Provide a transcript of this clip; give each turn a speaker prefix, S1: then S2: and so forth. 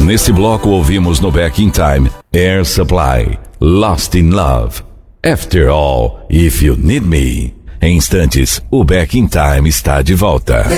S1: Neste bloco ouvimos no Back in Time, Air Supply, Lost in Love, After All, If You Need Me. Em instantes, o Back in Time está de volta.